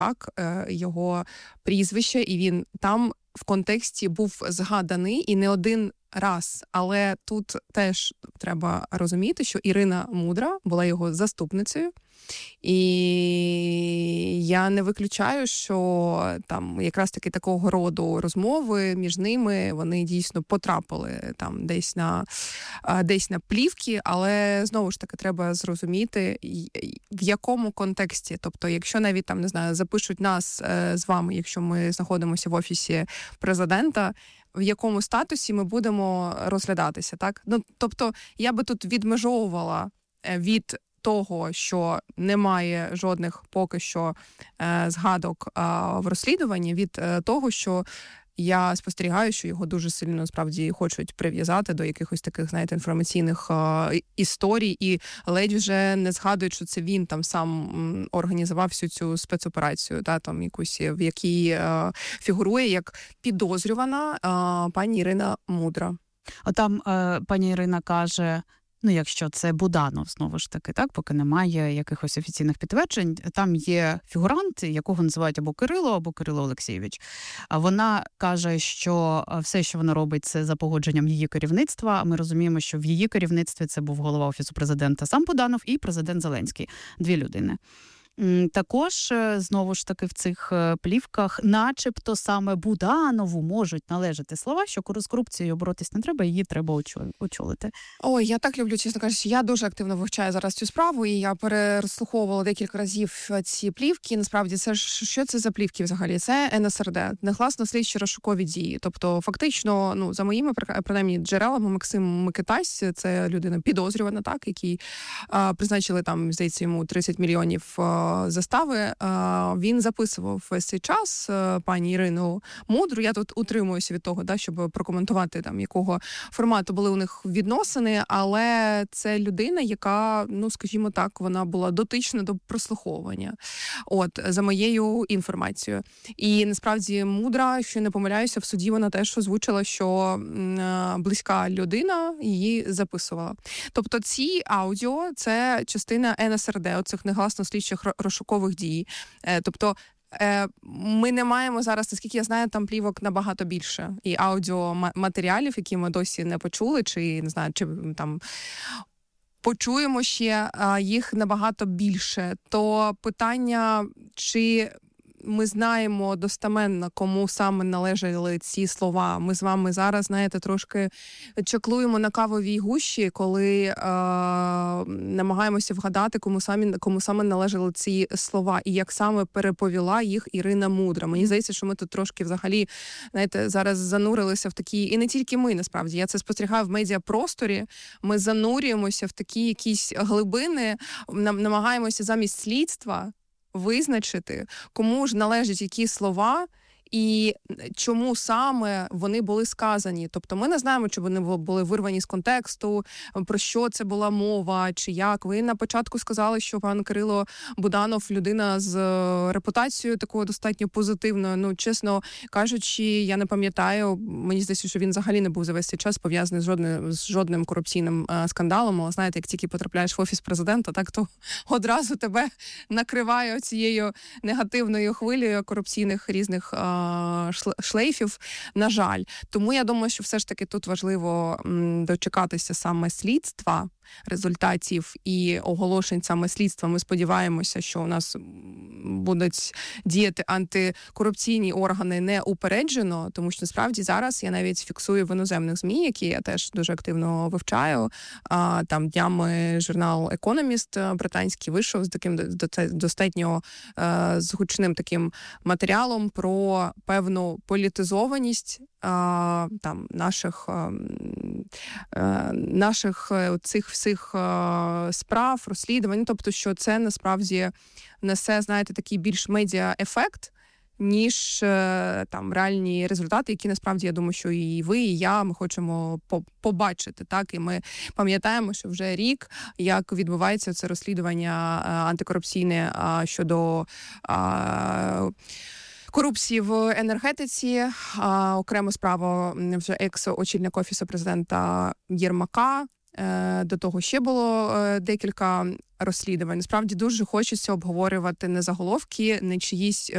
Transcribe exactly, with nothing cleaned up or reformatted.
так, його прізвище, і він там в контексті був згаданий і не один раз. Але тут теж треба розуміти, що Ірина Мудра була його заступницею. І я не виключаю, що там якраз таки такого роду розмови між ними, вони дійсно потрапили там десь на, десь на плівки, але знову ж таки треба зрозуміти, в якому контексті. Тобто, якщо навіть там, не знаю, запишуть нас з вами, якщо ми знаходимося в офісі президента, в якому статусі ми будемо розглядатися, так? Ну, тобто, я би тут відмежовувала від того, що немає жодних поки що е, згадок е, в розслідуванні, від е, того, що я спостерігаю, що його дуже сильно, насправді, хочуть прив'язати до якихось таких, знаєте, інформаційних е, історій, і ледь вже не згадують, що це він там сам м, організував всю цю спецоперацію, та, там якусь, в якій е, фігурує як підозрювана е, пані Ірина Мудра. А там е, пані Ірина каже... Ну, якщо це Буданов, знову ж таки, так, поки немає якихось офіційних підтверджень, там є фігурант, якого називають або Кирило, або Кирило Олексійович. А вона каже, що все, що вона робить, це за погодженням її керівництва. Ми розуміємо, що в її керівництві це був голова Офісу президента сам Буданов і президент Зеленський. Дві людини. Також, знову ж таки, в цих плівках начебто саме Буданову можуть належати слова, що з корупцією боротись не треба, її треба очолити. Ой, я так люблю, чесно кажучи, я дуже активно вивчаю зараз цю справу, і я переслуховувала декілька разів ці плівки. Насправді, це ж, що це за плівки взагалі? Це ен ес ер де, негласно слідчі розшукові дії. Тобто, фактично, ну, за моїми, принаймні, джерелами, Максим Микитась, це людина підозрювана, так, який а, призначили там, здається, йому тридцять мільйонів застави, він записував весь цей час пані Ірину Мудру. Я тут утримуюся від того, да, щоб прокоментувати, там, якого формату були у них відносини, але це людина, яка, ну, скажімо так, вона була дотична до прослуховування. От, за моєю інформацією. І, насправді, Мудра, якщо я не помиляюся, в суді вона теж озвучила, що близька людина її записувала. Тобто ці аудіо – це частина ен ес ер де, оцих негласно слідчих розшукових дій. Тобто ми не маємо зараз, наскільки я знаю, там плівок набагато більше. І аудіоматеріалів, які ми досі не почули, чи, не знаю, чи там почуємо ще, їх набагато більше. То питання, чи ми знаємо достеменно, кому саме належали ці слова. Ми з вами зараз, знаєте, трошки чаклуємо на кавовій гущі, коли е, намагаємося вгадати, кому, самі, кому саме належали ці слова і як саме переповіла їх Ірина Мудра. Мені здається, що ми тут трошки взагалі, знаєте, зараз занурилися в такі, і не тільки ми, насправді, я це спостерігаю в медіапросторі, ми занурюємося в такі якісь глибини, намагаємося замість слідства визначити, кому ж належать які слова і чому саме вони були сказані. Тобто ми не знаємо, чи вони були вирвані з контексту, про що це була мова, чи як. Ви на початку сказали, що пан Кирило Буданов людина з репутацією такою достатньо позитивною. Ну, чесно кажучи, я не пам'ятаю, мені здається, що він взагалі не був за весь цей час пов'язаний з жодним, з жодним корупційним е, скандалом. Але знаєте, як тільки потрапляєш в офіс президента, так то одразу тебе накриває цією негативною хвилею корупційних різних е, шлейфів, на жаль. Тому я думаю, що все ж таки тут важливо м, дочекатися саме слідства, результатів і оголошень саме слідства. Ми сподіваємося, що у нас будуть діяти антикорупційні органи неупереджено, тому що насправді зараз я навіть фіксую в іноземних ЗМІ, які я теж дуже активно вивчаю. А, там днями журнал Economist британський вийшов з таким достатньо е, з гучним таким матеріалом про певну політизованість а, там наших а, а, наших цих всіх а, справ, розслідувань. Тобто, що це насправді несе, знаєте, такий більш медіа-ефект, ніж там реальні результати, які насправді, я думаю, що і ви, і я, ми хочемо побачити, так, і ми пам'ятаємо, що вже рік, як відбувається це розслідування антикорупційне щодо а, корупції в енергетиці. А, окрема справа вже екс-очільник Офісу президента Єрмака. До того ще було декілька розслідувань. Насправді дуже хочеться обговорювати не заголовки, не чиїсь